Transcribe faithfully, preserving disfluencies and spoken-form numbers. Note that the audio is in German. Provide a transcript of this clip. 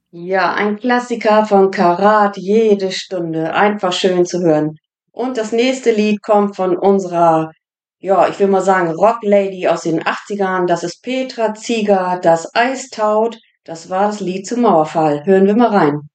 Ja, ein Klassiker von Karat, jede Stunde. Einfach schön zu hören. Und das nächste Lied kommt von unserer, ja, ich will mal sagen, Rocklady aus den Achtzigern. Das ist Petra Zieger, das Eistaut. Das war das Lied zum Mauerfall. Hören wir mal rein.